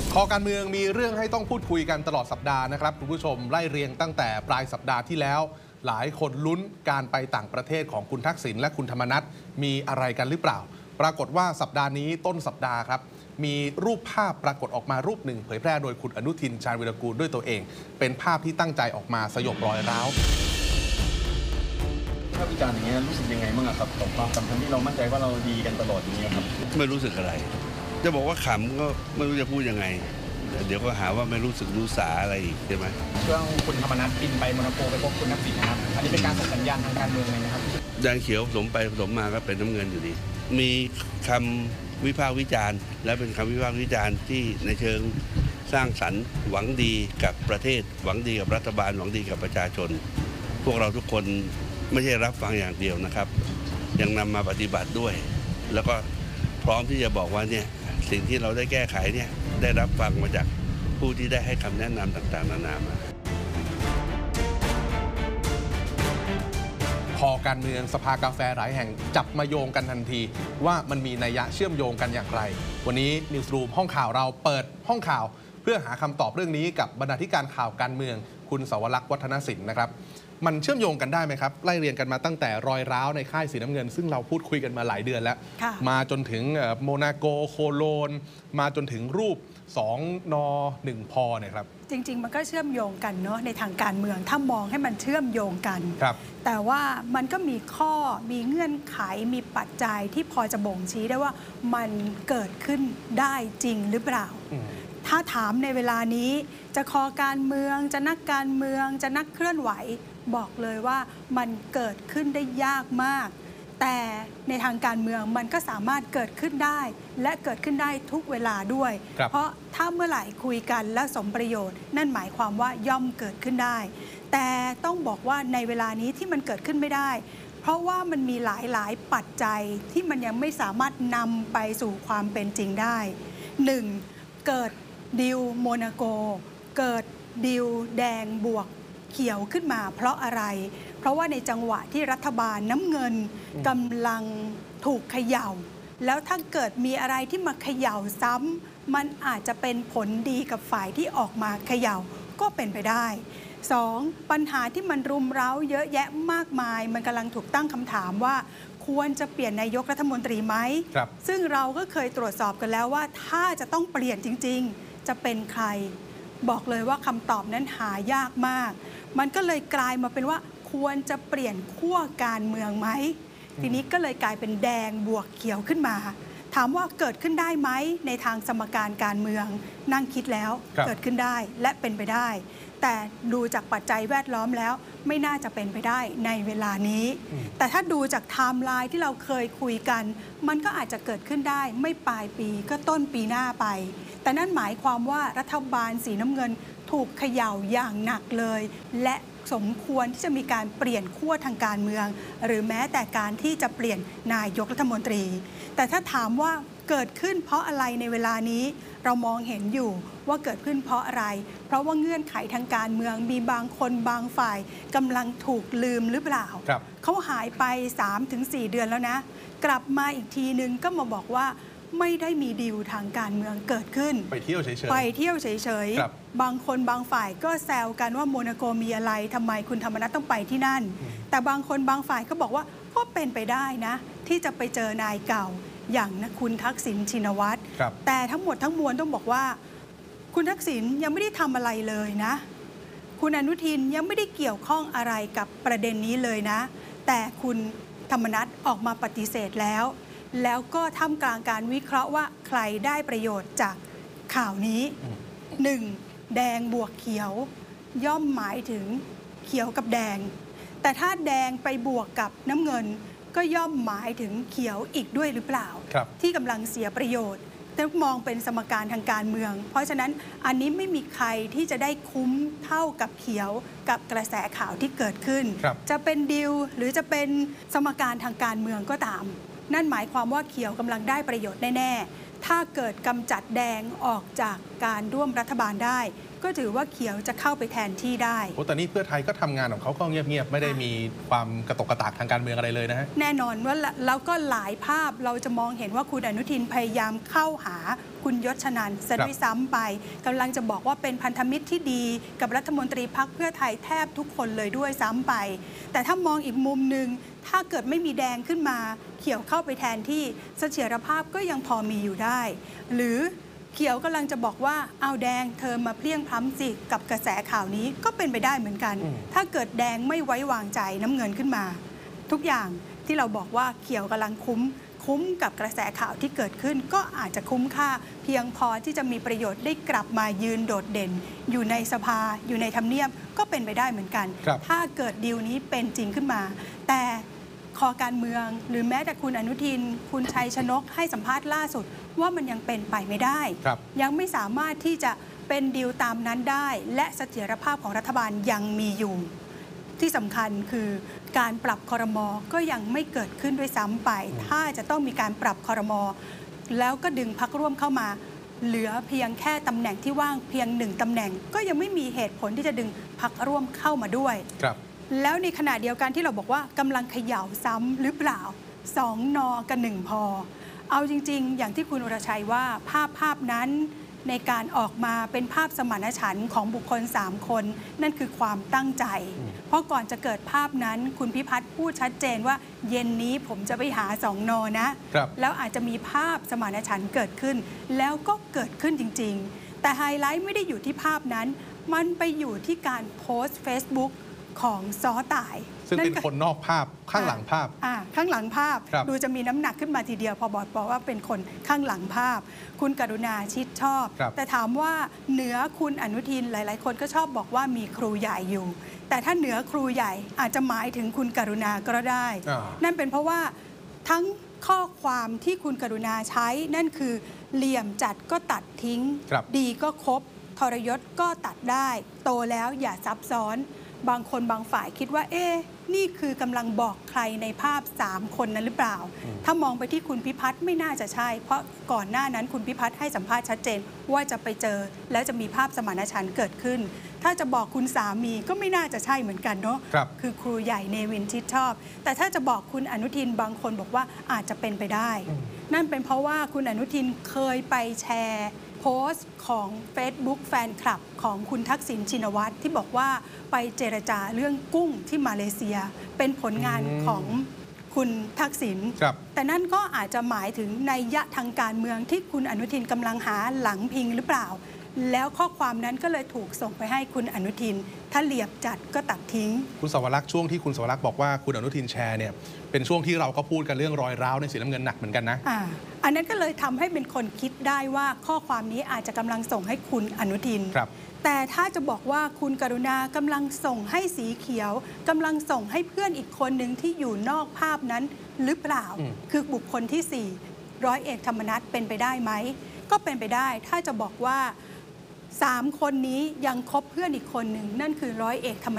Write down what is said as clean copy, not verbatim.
คอการเมืองมีเรื่องให้ต้องพูดคุยกันตลอดสัปดาห์นะครับคุณผู้ชมไล่เรียงตั้งแต่ปลายสัปดาห์ที่แล้วหลายคนลุ้นการไปต่างประเทศของคุณทักษิณและคุณธรรมนัสมีอะไรกันหรือเปล่าปรากฏว่าสัปดาห์นี้ต้นสัปดาห์ครับมีรูปภาพปรากฏออกมารูปหนึ่งเผยแพร่โดยคุณอนุทินชาญวีรกูลด้วยตัวเองเป็นภาพที่ตั้งใจออกมาสยบรอยร้าวถ้าวิจารณ์อย่างนี้รู้สึกยังไงบ้างครับกับความสัมพันธ์ที่เรามั่นใจว่าเราดีกันตลอดอย่างนี้ครับไม่รู้สึกอะไรจะบอกว่าขำก็ไม่รู้จะพูดยังไงเดี๋ยวก็หาว่าไม่รู้สึกรู้สาอะไรอีกใช่ไหมช่วงคุณธรรมนัสบินไปโมนาโกไปพบคุณทักษิณนะครับอันนี้เป็นการส่งสัญญาณทางการเมืองเลยนะครับแดงเขียวผสมไปผสมมาก็เป็นน้ำเงินอยู่ดีมีคำวิพากษ์วิจารณ์และเป็นคำวิพากษ์วิจารณ์ที่ในเชิงสร้างสรรค์หวังดีกับประเทศหวังดีกับรัฐบาลหวังดีกับประชาชนพวกเราทุกคนไม่ใช่รับฟังอย่างเดียวนะครับยังนำมาปฏิบัติด้วยแล้วก็พร้อมที่จะบอกว่าเนี่ยสิ่งที่เราได้แก้ไขเนี่ยได้รับฟังมาจากผู้ที่ได้ให้คำแนะนำต่างๆนานามาคอการเมืองสภากาแฟหลายแห่งจับมาโยงกันทันทีว่ามันมีนัยยะเชื่อมโยงกันอย่างไรวันนี้นิวส์รูมห้องข่าวเราเปิดห้องข่าวเพื่อหาคำตอบเรื่องนี้กับบรรณาธิการข่าวการเมืองคุณสวรักษ์วัฒนศิลป์นะครับมันเชื่อมโยงกันได้ไหมครับไล่เรียงกันมาตั้งแต่รอยร้าวในค่ายสีน้ำเงินซึ่งเราพูดคุยกันมาหลายเดือนแล้วมาจนถึงโมนาโกโคโลนมาจนถึงรูป2 น 1 พเนี่ยครับจริงๆมันก็เชื่อมโยงกันเนาะในทางการเมืองถ้ามองให้มันเชื่อมโยงกันแต่ว่ามันก็มีข้อมีเงื่อนไขมีปัจจัยที่พอจะบ่งชี้ได้ว่ามันเกิดขึ้นได้จริงหรือเปล่าถ้าถามในเวลานี้จะคอการเมืองจะนักการเมืองจะนักเคลื่อนไหวบอกเลยว่ามันเกิดขึ้นได้ยากมากแต่ในทางการเมืองมันก็สามารถเกิดขึ้นได้และเกิดขึ้นได้ทุกเวลาด้วยเพราะถ้าเมื่อไหร่คุยกันและสมประโยชน์นั่นหมายความว่าย่อมเกิดขึ้นได้แต่ต้องบอกว่าในเวลานี้ที่มันเกิดขึ้นไม่ได้เพราะว่ามันมีหลายปัจจัยที่มันยังไม่สามารถนำไปสู่ความเป็นจริงได้ 1. เกิดดีลโมนาโกเกิดดีลแดงบวกเขียวขึ้นมาเพราะอะไรเพราะว่าในจังหวะที่รัฐบาลน้ำเงินกำลังถูกเขย่าแล้วถ้าเกิดมีอะไรที่มาเขย่าซ้ำมันอาจจะเป็นผลดีกับฝ่ายที่ออกมาเขย่าก็เป็นไปได้ 2. ปัญหาที่มันรุมเร้าเยอะแยะมากมายมันกำลังถูกตั้งคำถามว่าควรจะเปลี่ยนนายกรัฐมนตรีไหมซึ่งเราก็เคยตรวจสอบกันแล้วว่าถ้าจะต้องเปลี่ยนจริงๆจะเป็นใครบอกเลยว่าคำตอบนั้นหายากมากมันก็เลยกลายมาเป็นว่าควรจะเปลี่ยนขั้วการเมืองไหมทีนี้ก็เลยกลายเป็นแดงบวกเขียวขึ้นมาถามว่าเกิดขึ้นได้ไหมในทางสมการการเมืองนั่งคิดแล้วเกิดขึ้นได้และเป็นไปได้แต่ดูจากปัจจัยแวดล้อมแล้วไม่น่าจะเป็นไปได้ในเวลานี้แต่ถ้าดูจากไทม์ไลน์ที่เราเคยคุยกันมันก็อาจจะเกิดขึ้นได้ไม่ปลายปีก็ต้นปีหน้าไปแต่นั่นหมายความว่ารัฐบาลสีน้ำเงินถูกเขย่าอย่างหนักเลยและสมควรที่จะมีการเปลี่ยนขั้วทางการเมืองหรือแม้แต่การที่จะเปลี่ยนนายกรัฐมนตรีแต่ถ้าถามว่าเกิดขึ้นเพราะอะไรในเวลานี้เรามองเห็นอยู่ว่าเกิดขึ้นเพราะอะไรเพราะว่าเงื่อนไขทางการเมืองมีบางคนบางฝ่ายกำลังถูกลืมหรือเปล่าเขาหายไป 3-4 เดือนแล้วนะกลับมาอีกทีนึงก็มาบอกว่าไม่ได้มีดีลทางการเมืองเกิดขึ้นไปเที่ยวเฉยๆไปเที่ยวเฉยๆบางคนบางฝ่ายก็แซวกันว่าโมนาโกมีอะไรทำไมคุณธรรมนัสต้องไปที่นั่นแต่บางคนบางฝ่ายก็บอกว่าก็เป็นไปได้นะที่จะไปเจอนายเก่าอย่างคุณทักษิณชินวัตรแต่ทั้งหมดทั้งมวลต้องบอกว่าคุณทักษิณยังไม่ได้ทำอะไรเลยนะคุณอนุทินยังไม่ได้เกี่ยวข้องอะไรกับประเด็นนี้เลยนะแต่คุณธรรมนัสออกมาปฏิเสธแล้วก็ท่ามกลางการวิเคราะห์ว่าใครได้ประโยชน์จากข่าวนี้ 1. แดงบวกเขียวย่อมหมายถึงเขียวกับแดงแต่ถ้าแดงไปบวกกับน้ำเงินก็ย่อมหมายถึงเขียวอีกด้วยหรือเปล่าที่กำลังเสียประโยชน์แต่มองเป็นสมการทางการเมืองเพราะฉะนั้นอันนี้ไม่มีใครที่จะได้คุ้มเท่ากับเขียวกับกระแสข่าวที่เกิดขึ้นจะเป็นดีลหรือจะเป็นสมการทางการเมืองก็ตามนั่นหมายความว่าเขียวกำลังได้ประโยชน์แน่ๆถ้าเกิดกำจัดแดงออกจากการร่วมรัฐบาลได้ก็ถือว่าเขียวจะเข้าไปแทนที่ได้โอ้แต่นี่เพื่อไทยก็ทำงานของเขาก็เงียบๆไม่ได้มีความกระตกกระตากทางการเมืองอะไรเลยนะฮะแน่นอนว่าแล้วก็หลายภาพเราจะมองเห็นว่าคุณอนุทินพยายามเข้าหาคุณยศชนันท์ซะด้วยซ้ำไปกำลังจะบอกว่าเป็นพันธมิตรที่ดีกับรัฐมนตรีพรรคเพื่อไทยแทบทุกคนเลยด้วยซ้ำไปแต่ถ้ามองอีกมุมหนึ่งถ้าเกิดไม่มีแดงขึ้นมาเขียวเข้าไปแทนที่เสถียรภาพก็ยังพอมีอยู่ได้หรือเขียวกำลังจะบอกว่าเอาแดงเธอมาเพลี้ยงพล้ำสิกับกระแสข่าวนี้ก็เป็นไปได้เหมือนกันถ้าเกิดแดงไม่ไว้วางใจน้ำเงินขึ้นมาทุกอย่างที่เราบอกว่าเขียวกำลังคุ้มกับกระแสข่าวที่เกิดขึ้นก็อาจจะคุ้มค่าเพียงพอที่จะมีประโยชน์ได้กลับมายืนโดดเด่นอยู่ในสภาอยู่ในทำเนียบก็เป็นไปได้เหมือนกันถ้าเกิดดีลนี้เป็นจริงขึ้นมาแต่คอการเมืองหรือแม้แต่คุณอนุทินคุณชัยชนกให้สัมภาษณ์ล่าสุดว่ามันยังเป็นไปไม่ได้ยังไม่สามารถที่จะเป็นดีลตามนั้นได้และเสถียรภาพของรัฐบาลยังมีอยู่ที่สำคัญคือการปรับครม.ก็ยังไม่เกิดขึ้นด้วยซ้ำไปถ้าจะต้องมีการปรับครม.แล้วก็ดึงพรรคร่วมเข้ามาเหลือเพียงแค่ตำแหน่งที่ว่างเพียง1ตำแหน่งก็ยังไม่มีเหตุผลที่จะดึงพรรคร่วมเข้ามาด้วยแล้วในขณะเดียวกันที่เราบอกว่ากำลังเขย่าซ้ำหรือเปล่า2 น.กับ1 พ.เอาจริงๆอย่างที่คุณอรชัยว่าภาพนั้นในการออกมาเป็นภาพสมานฉันท์ของบุคคล3 คนนั่นคือความตั้งใจเพราะก่อนจะเกิดภาพนั้นคุณพิพัฒน์พูดชัดเจนว่าเย็นนี้ผมจะไปหา2 น.นะแล้วอาจจะมีภาพสมานฉันท์เกิดขึ้นแล้วก็เกิดขึ้นจริงๆแต่ไฮไลท์ไม่ได้อยู่ที่ภาพนั้นมันไปอยู่ที่การโพสต์ Facebook ของซ้อต่ายซึ่งเป็นคนนอกภาพข้างหลังภาพข้างหลังภาพดูจะมีน้ำหนักขึ้นมาทีเดียวพอบอกว่าเป็นคนข้างหลังภาพคุณกรุณาชิดชอบแต่ถามว่าเหนือคุณอนุทินหลายๆคนก็ชอบบอกว่ามีครูใหญ่อยู่แต่ถ้าเหนือครูใหญ่อาจจะหมายถึงคุณกรุณาก็ได้นั่นเป็นเพราะว่าทั้งข้อความที่คุณกรุณาใช้นั่นคือเหลี่ยมจัดก็ตัดทิ้งดีก็คบทรยศก็ตัดได้โตแล้วอย่าซับซ้อนบางคนบางฝ่ายคิดว่านี่คือกำลังบอกใครในภาพ3 คนนั้นหรือเปล่าถ้ามองไปที่คุณพิพัฒน์ไม่น่าจะใช่เพราะก่อนหน้านั้นคุณพิพัฒน์ให้สัมภาษณ์ชัดเจนว่าจะไปเจอแล้วจะมีภาพสมานฉันท์เกิดขึ้นถ้าจะบอกคุณสามีก็ไม่น่าจะใช่เหมือนกันเนาะคือครูใหญ่เนวินชิดชอบแต่ถ้าจะบอกคุณอนุทินบางคนบอกว่าอาจจะเป็นไปได้นั่นเป็นเพราะว่าคุณอนุทินเคยไปแชร์โพสต์ของ Facebook แฟนคลับของคุณทักษิณชินวัตรที่บอกว่าไปเจรจาเรื่องกุ้งที่มาเลเซียเป็นผลงานของคุณทักษิณแต่นั่นก็อาจจะหมายถึงนัยยะทางการเมืองที่คุณอนุทินกำลังหาหลังพิงหรือเปล่าแล้วข้อความนั้นก็เลยถูกส่งไปให้คุณอนุทินถ้าเหลียบจัดก็ตัดทิ้งคุณสวรักษ์ช่วงที่คุณสวรักษ์บอกว่าคุณอนุทินแชร์เนี่ยเป็นช่วงที่เราก็พูดกันเรื่องรอยร้าวในสีน้ำเงินหนักเหมือนกันนะอันนั้นก็เลยทำให้เป็นคนคิดได้ว่าข้อความนี้อาจจะกำลังส่งให้คุณอนุทินแต่ถ้าจะบอกว่าคุณกรุณากำลังส่งให้สีเขียวกำลังส่งให้เพื่อนอีกคนหนึ่งที่อยู่นอกภาพนั้นหรือเปล่าคือบุคคลที่4ร้อยเอกธรรมนัสเป็นไปได้ไหมก็เป็นไปได้ถ้าจะบอกว่า3 คนนี้ยังคบเพื่อนอีกคนหนึ่งนั่นคือร้อยเอกธรรม